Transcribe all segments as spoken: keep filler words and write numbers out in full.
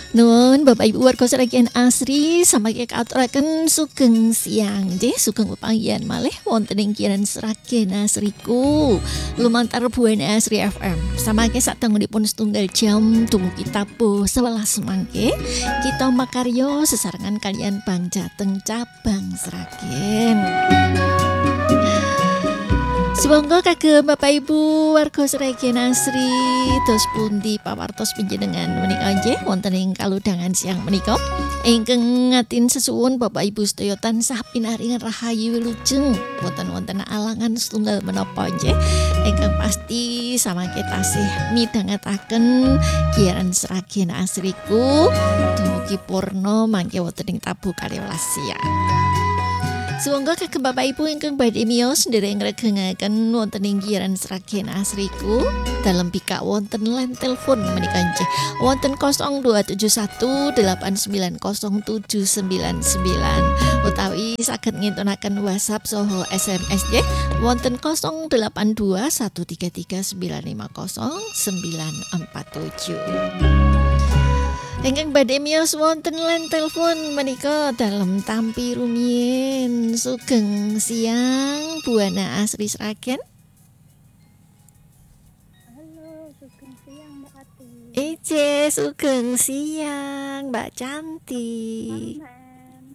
Nuwun Bapak Ibu warga Sragen asri samangke kaaturaken sugeng siang nggih sugeng pepanggihan malih wonten ing kiran Sragen asriku lumantar Buana Asri F M samangke sadangunipun setunggal jam dumugi tabuh sewelas mangke kita makarya sesarengan kalian Bang Jateng cabang Sragen. Sumangga kagem Bapak Ibu warga Sragen asri dos pundi pawartos panjenengan menika nggih wonten ing kaludhangan siang menika ingkang ngatin sesuwun Bapak Ibu sedaya tansah pinaringan rahayu wilujeng wonten-wonten alangan setunggal menapa nggih ingkang pasti samangke tasih midhangetaken kiaran Sragen asriku dumugi purna mangke wonten ing tabuh kalihwelas siang. Sumangga kagem Bapak Ibu ingkang badhe miyos ndereng ngregengaken wonten ing giyaran Sragen asriku dalem bikak wonten line telepon menika nggih wonten nol dua tujuh satu delapan sembilan nol tujuh sembilan sembilan utawi saged ngintunaken WhatsApp saha S M S nggih wonten nol delapan dua satu tiga tiga sembilan lima nol sembilan empat tujuh. Ingkang badhe miyos wonten line telepon menika dalem tampi rumiyin sugeng siang Buana Asri Sragen. Halo, sugeng siang Mbak Ati. Ice sugeng siang Mbak Cantik. Amen.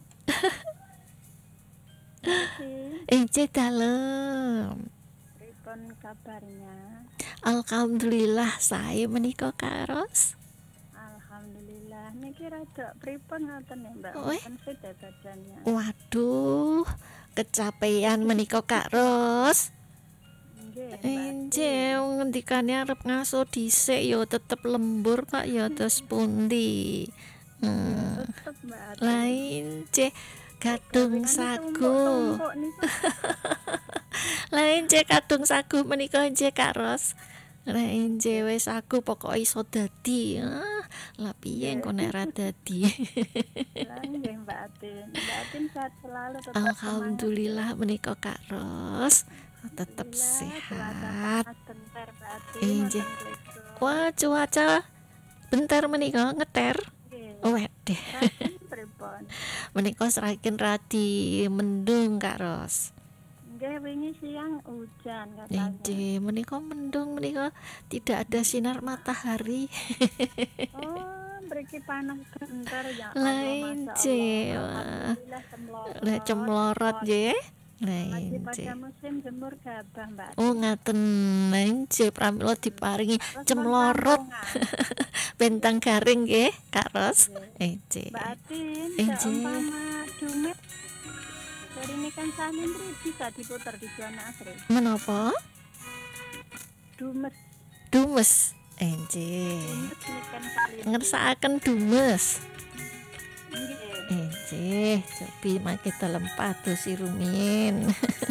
Ice dalem. Pripun kabarnya? Alhamdulillah sae menika Kak Ros. Alhamdulillah. Niki rada pripun ngoten ya Mbak? Weh. Mboten seda badannya. Waduh, kecapean menika Kak Ros. Nggih, Mbak. Enje ngendikane arep ngaso dhisik ya tetep lembur kok ya terus pundi. Hmm. Tetep Mbak Ati. Lain cek kadung sagu. Lain cek kadung sagu menika nje Kak Ros. Lain cek wis aku pokoke iso dadi. Ah, lah piye engko nek ra dadi. Lah nggih Mbak Ati. Mbak Ati sehat selalu tetap Alhamdulillah menika Kak Ros. Tetap sehat. Bentar Mbak Ati. Inje. Wah, cuaca bentar menika ngeter. Wedeh. Pripun? Menika Sragen radi mendung Kak Ros. Nggih wingi siang hujan katanya. Inje, menika mendung menika tidak ada sinar matahari. Oh, mriki panas bentar ya. Lain je. Alhamdulillah cemlorot. Lah cemlorot nggih. Masih Lain pada je. musim jemur gabah, Mbak. Oh ngaten nje pramila diparingi cemlorot. Bentang garing nggih, Kak Ros. Ece. Mbak Atin, Inje. seumpama dumet dari ini kan samin bisa diputar di Buana Asri. Menapa? Dumet. Dumes. Enje. Dumet ini kan salin. Ngersakaken dumes. Nggih. Enje, cobi mangke dalem pados rumiyin.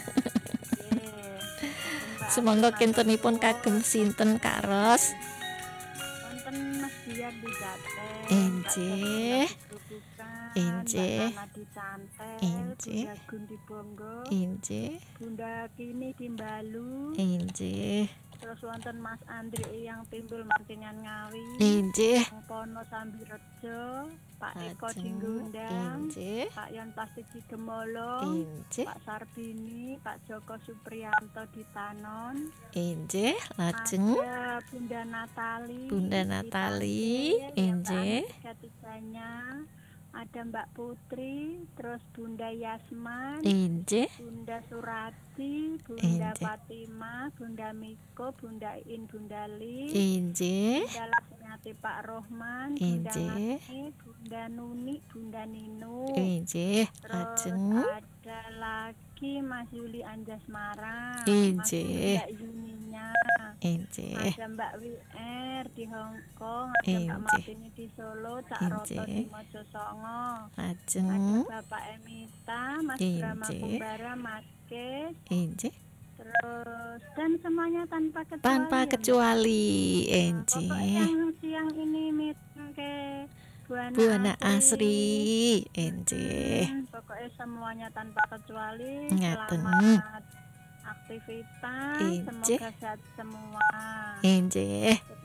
Semangga kintenipun kagem sinten Kak Ros? Wonten Mas Dian di Jateng. Enje. Enje. Enje. Bunda Gun di Bonggo. Enje. Bunda Kini di Mbalu. Enje. Terus wonten Mas Andri yang timbul Martingan Ngawi. Enje. Pono Sambirejo, Pak Eko Ajeng. Jinggundang, Enje. Pak Yon Plastik di Gemolo, Enje. Pak Sarbini, Pak Joko Supriyanto di Tanon, Enje. Lajeng. ada Bunda Natali, Bunda di Natali. Tampil, yang Enje. ketiganya, ada Mbak Putri, terus Bunda Yasman, Enje. Bunda Surati, Bunda Enje. Fatima, Bunda Miko, Bunda In, Bunda Li, Enje. Bunda Lasmiati Pak Rohman, Bunda Enje. Ngani, Bunda Nuni, Bunda Ninu, Enje. terus Lajeng. ada lagi Mas Yuli Anjasmara, Mas Enje. Mbak Yuninya, Enje. ada Mbak W R di Hong Kong, ada Mbak Enje. Martini di Solo, Cak Roto Enje. di Mojosongo, Lajeng. ada Bapak Emita, Mas Brahma Enje. Kumbara, Mas Kes, Enje. terus dan semuanya tanpa kecuali. Tanpa ya, Mbak. kecuali Pokoknya Enje. yang siang ini mit ke Buana, Buana Asri. Asri. Enje. Hmm, pokoknya semuanya tanpa kecuali. Ngaten. Selamat aktivitas. Enje. Semoga sehat semua. Enje.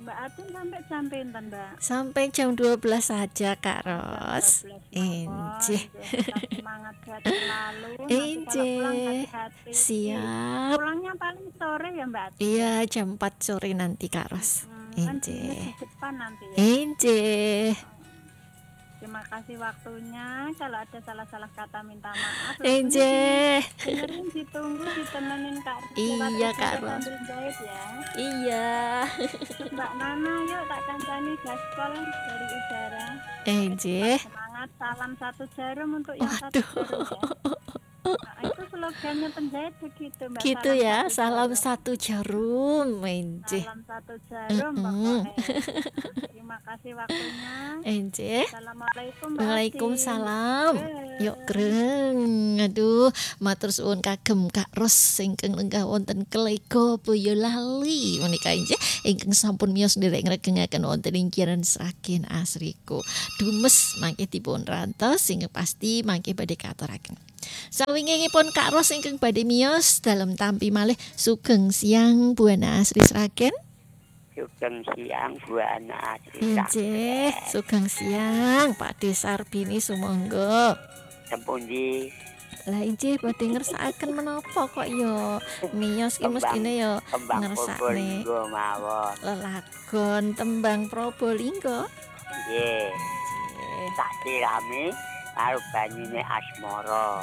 Mbak Atin sampai jam pinten, Mbak? Sampai jam dua belas saja Kak Jam Ros. dua belas mawon. Injih. Nggih, tetap semangat sehat selalu. Nanti kalau pulang Injih. hati-hati. Siap. Pulangnya paling sore ya, Mbak Atin? Iya, jam empat sore nanti Kak Ros. Hmm, kan dinas Injih. di depan nanti ya. Injih. Terima kasih waktunya. Kalau ada salah-salah kata minta maaf. Injih. Dengerin, ditunggu, ditemenin Kak Ros lewat Iya udara Kak Ros. sambil jahit ya. Iya. Terus Mbak Nana, yuk tak kancani gaspol dari udara. Injih. Semangat, salam satu jarum untuk yang satu Waduh. jarum ya. Nah, itu slogannya penjahit begitu, Mbak. Gitu Salam ya, satu salam jarum. satu jarum. Injih. Salam satu jarum Mm-mm. pokoknya. Terima kasih waktunya. Injih. Assalamualaikum Mbak Atin. Waalaikumsalam. Eh. Yuk greng. Aduh, matur suwun kagem Kak Ros ingkang lenggah wonten Klego Boyolali menika injih ingkang sampun miyos nderek ngregengaken wonten ing Kiran Sragen Asriku. Dumes mangke dipun rantos sing pasti mangke badhe katuraken. Sawingingipun Kak Ros ingkang badhe miyos dalem tampi malih sugeng siang Buana Asri Sragen. Sugeng siang Buana Asri Injih, sugeng siang Pak Desarbini sumangga. Tempundi Lah injih badhe ngersakaken menapa kok ya miyos ki mestine ya kembang ngersakne Probolinggo mawon. lelagon tembang Probolinggo. Nggih, Injih. tak sirami karo banyune asmara.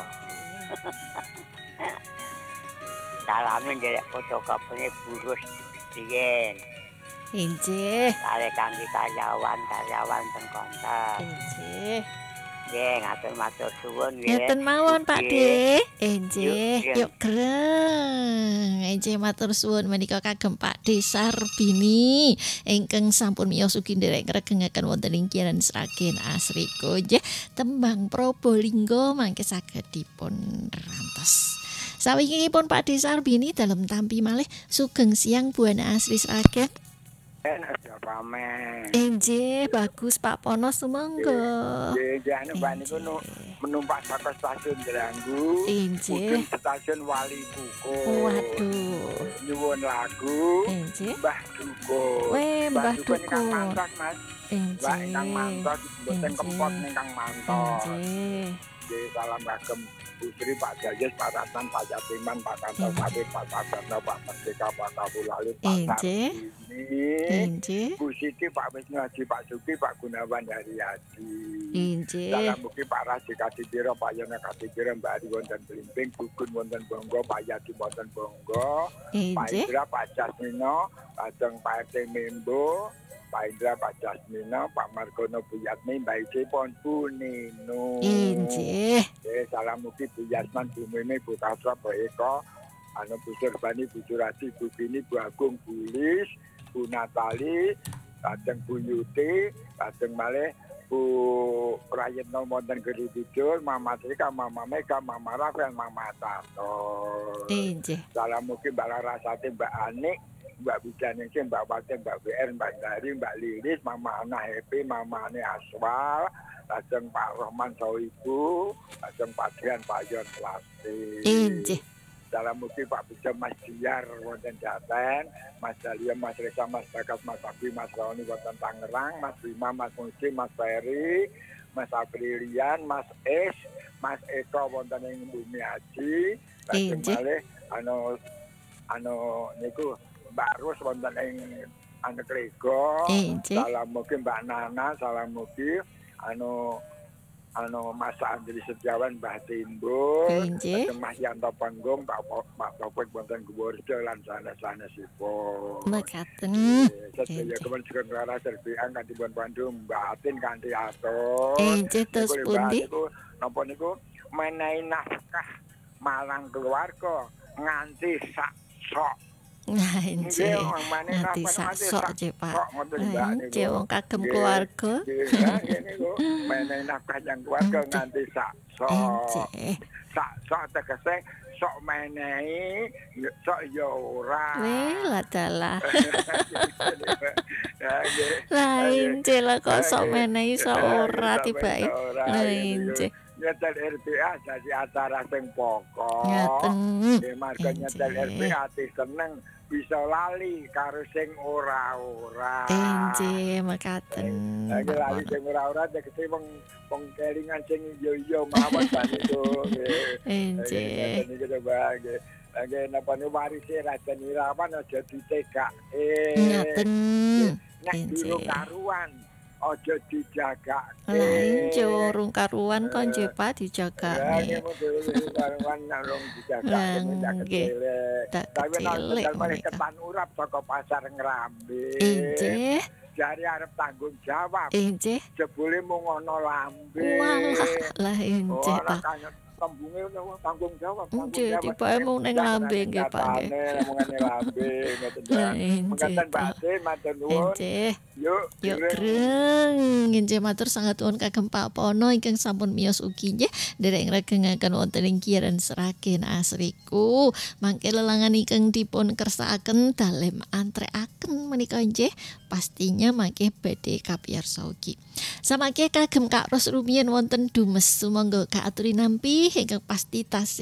Salame nderek fotokopine burus riyen. Injih. Kare kangge karyawan-karyawan teng konter. Injih. Nggih, ngatur matur suwun nggih. Ngeten mawon Pak Nggih. De. Injih, Yuk, yuk greng. Injih matur suwun menika kagem Pak Desarbini ingkang sampun miyos ugi nderek ngregengaken wonten ing Kiran Sragen Asriku. Nggih, tembang Probolinggo mangke saged dipun rantos. Sawingipun Pak Desarbini dalem tampi malih sugeng siang Buana Asri Sragen. Enak siapa men? Injih, bagus Pak Pono sumangga. Nggih, jane mbak niku nu- menumpak saka stasiun Jelanggu. Injih. Ujung stasiun Wali Buko. Waduh. Nyuwun lagu Injih. Mbah Duko. Weh, Mbah Duko ingkang Duko. mantos, Mas. Mbak ingkang Injih. mantos mboten Injih. kempot ingkang mantos. Injih. Nggih, salam kagem Putri Pak Jayes, Pak Ratnan, Pak Yatiman, Pak Kantor Injih. Sawit, Pak Sarjana, Pak Merdeka, Pak Kabulali, Pak Injih. Sarbini. Injih. Bu Siti, Pak Wisnu Haji, Pak Suki, Pak Gunawan Haryadi. Injih. Salam mugi Pak Raji Kadipiro, Pak Yono Kadipiro, Mbak Ari wonten Blimbing, Gugun wonten Bonggo, Pak Yadi wonten Bonggo, Pak Injih. Indra, Pak Jasmino, lajeng Pak R T Membo, Pak Indra, Pak Jasmino, Pak Margono, Bu Yatmi, Mbak Ici pon Bu Nino. Injih. Eh, salam mugi Bu Yasman, Bu Mimi, Bu Kasra, Bu Eko, anu Bu Surbani, Bu Surati, Bu Bini, Bu Agung, Bu Lis, Bu Natali, lajeng Bu Yuti, lajeng malih Bu Prayitno wonten Gedhi Mama Trika, Mama Mega, Mama Rafael, Mama Tato. Injih. Salam mugi Mbak Larasati, Mbak Anik, Mbak Bijaningsih, Mbak Wati, Mbak W R, Mbak Dari, Mbak Lilis, Mama Ana Happy, Mama Ani Aswal, lajeng Pak Rohman Soibu, lajeng Pak Dian, Pak Yon Plastik. Injih. Salam mugi Pak Bija, Mas Diar wonten Jaten, Mas Dalia, Mas Reza, Mas Bagas, Mas Abi, Mas Roni wonten Tangerang, Mas Bima, Mas Muji, Mas Ferry, Mas Aprilian, Mas Es, Mas Eko wonten ing Bumi Haji, lajeng Injih. malih anu anu niku Mbak Rus wonten ing anu Klego. Injih. Salam mugi Mbak Nana, salam mugi anu anu Mas Andri Setiawan, Mbah Timbul, Injih. lajeng Mas Yanto Panggung, Pak Po- Pak Topik wonten Guworjo lan sanes-sanesipun. Mekaten. Sedaya Injih. kemen sekon rara serbiang kanthi pun pandu Mbak Atin kanthi atur. Injih tos Niku lho, Mbak, pundi? niku napa niku menehi nafkah marang keluarga nganti sak sok. Nah, injih. Nggih, menehi Nanti nafkah sak sok je Pak. sok ngoten Mbak Nah, niku. injih wong kagem Nggih. keluarga. Nggih, nah, ngene niku menehi nafkah yang keluarga Injih. nganti sak sok. Injih. Sak sok tegese sok menehi sok ya ora. Weh, lah dalah. Ya, nggih. Lah injih lah kok sok Nggih. menehi sok Ya, ora sok tibake. menehi ora, Lah ngene niku. injih. nyetel R B A dadi acara sing pokok. Ngaten. Nggih marga nyetel R B A ati seneng bisa lali karo sing ora-ora. Enje mekaten. Lagi lali sing ora-ora tegese wong wong kelingan sing iya-iya mawon bani to. Enje. Niki to nggih. Lagi napa ni warise Raden Irawan aja ditegake. Ngaten. Nek Enje. durung karuan aja dijagake. Lah injo urung karuan kon nggih Pak Ya dijagake. nggih durung karuan nalung dijagake Lah, nggih. Tak Tapi nek kecilik tegal malih menika. ketan urap saka pasar Ngrambe. Enje. Jare arep tanggung jawab. Enje. Jebule mung ana lambe. Walah, lah enje Ora ta. kaya tembunge ono tanggung jawab. Enje tibake mung ning lambe nggih Pak nggih. Mungane lambe ngoten Lah ya. enje Mengatakan ta. Mbak matur nuwun. Enje. Yuk, Yuk direng. greng nggih matur sangat nuwun kagem Pak Pono ingkang sampun miyos ugi nggih dereng regengaken wonten ing Kiaren Sragen Asriku mangke lelangan ingkang dipun kersakaken dalem antrekaken menika nggih pastinya mangke badhe kapiyarsa ugi samangke kagem Kak Ros rumiyin wonten Dumes sumangga kaaturi nampi ingkang pasti tasih